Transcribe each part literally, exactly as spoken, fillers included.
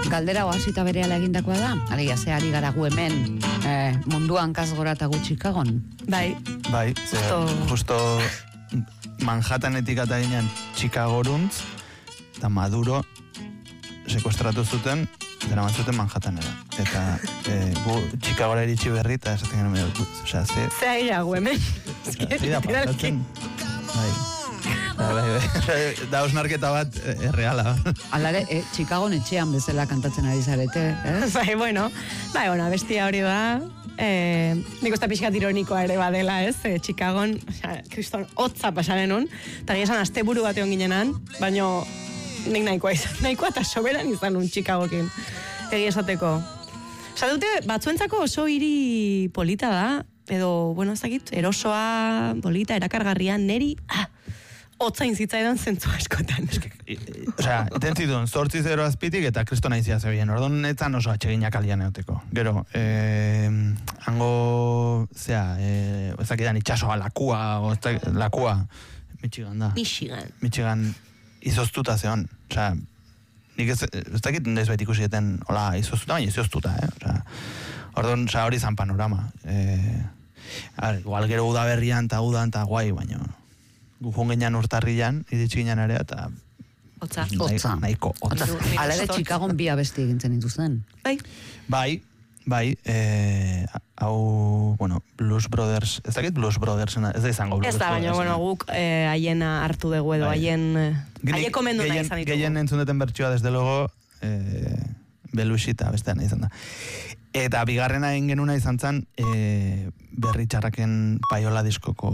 galdera oasita berehala egindakoa da? Alegia, ze ari gara gu hemen eh, munduan kasgora eta gu Chicagon. Bai. Bai, ze, justo... justo Manhattanetik eta ginen Chicagoruntz, eta Maduro sekuestratu zuten, dara mantzuten Manhattanera. Eta e, gu Chicagora iritsi berri, eta esaten gero medio, osea, ze... Ze aira gu hemen. Zida, pasatzen. Bai. Bai, bai, da osnarketa bat erreala. Alare, eh, Chicagon etxean bezala kantatzen ari zarete, eh? Bai, bueno, bai, bueno, bestia hori da. Eh, nik uste pixkat ironikoa ere badela, ez? Eh, Chicagon, osea, kriston hotza pasaren un, eta gizan azte buru batean ginenan, baino nik nahikoa izan, nahikoa eta soberan izan un Chicagokin, egi esateko. Osa dute, batzuentzako oso hiri polita da, edo, bueno, ez dakit, erosoa, polita, erakargarria, neri, ah, hotzain zitzaidan zentzu askotan. Osea, eten zituen, zortzi zero azpitik eta kristona izia zebien. Orduan netzan oso atxeginak alian eoteko. Gero, eh, hango, zea, eh, ezakidan itxasoa, lakua, o, lakua, Michigan da. Michigan. Michigan izoztuta zeon. Osea, nik ez, ez dakit nez baita ikusieten, hola, izoztuta, baina izoztuta, eh? Osea, orduan, osea, hori zan panorama. Eh, ar, igual gero udaberrian eta udan eta guai, baina... Gufon genean urtarrian, iritsi genean ere, eta... Otza. Otza. Nahiko, otza. Hala ere Chicagon bi abesti egintzen dituzten. Bai. Bai, bai, eh, hau, bueno, Blues Brothers, ez dakit Blues Brothers, ez da izango Blues Ez da, baina, bueno, guk eh, haiena hartu dugu edo, haien... Haieko mendu nahi izan ditugu. Gehien entzundeten bertxua, desde luego, eh, Belusita, bestean izan da. Eta bigarrena egin genuna izan zen, eh, Berri Txarraken Paiola diskoko...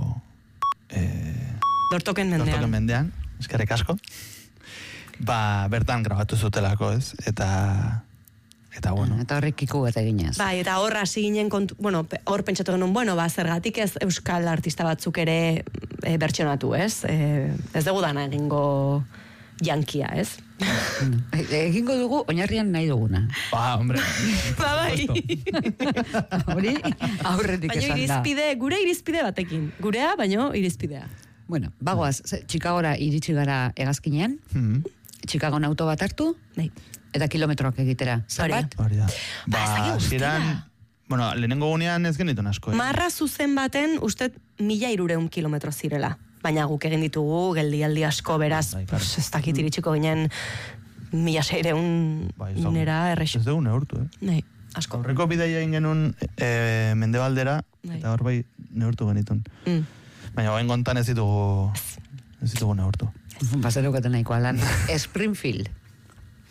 Eh, Dortoken mendean. Dortoken mendean, eskerrik asko. Ba, bertan grabatu zutelako, ez? Eta, eta bueno. Eta horrek iku bat eginez. Bai, eta hor hasi ginen, kontu, bueno, hor pentsatu genuen, bueno, ba, zergatik ez euskal artista batzuk ere e, bertsionatu, ez? E, ez dugu dana egingo jankia, ez? Egingo dugu, oinarrian nahi duguna. Ba, hombre. Ba, bai. Hori, aurretik esan da. Baina irizpide, gure irizpide batekin. Gurea, baino irizpidea. Bueno, bagoaz, Chicagora iritsi gara hegazkinean, Hmm. Chicagon auto bat hartu, Nei. eta kilometroak egitera. Zenbat? Hori da. Ba, ez dakit guztia. ziren, bueno, lehenengo gunean ez genitun asko. Eh? Marra zuzen baten, uste, mila irureun kilometro zirela. Baina guk egin ditugu, geldialdi asko, beraz, Bai, claro. pues, ez dakit iritsiko ginen mila seireun Bai, ez dago. nera errexo. Ez dugu neurtu, eh? Nei, asko. Aurreko bidaia egin genuen e, Mendebaldera, Bai. eta hor bai neurtu genitun. Mm. Baina goen kontan ez ditugu, ez ditugu neurtu. Bazerukaten nahikoa lan. Springfield.